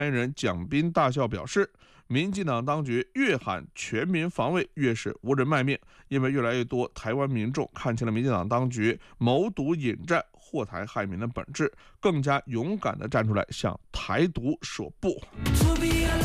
发言人蒋斌大校表示，民进党当局越喊全民防卫，越是无人卖命，因为越来越多台湾民众看清了民进党当局谋独引战、祸台害民的本质，更加勇敢地站出来向台独说不。